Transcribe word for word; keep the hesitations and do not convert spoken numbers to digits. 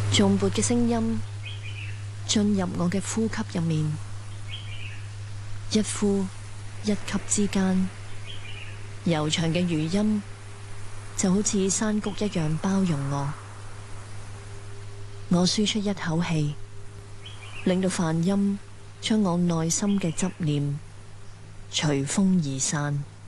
頌缽嘅聲音進入我嘅呼吸入面，一呼一吸之間，悠長嘅餘音就好似山谷一樣包容我。我輸出一口氣，令到梵音將我內心嘅執念隨風而散。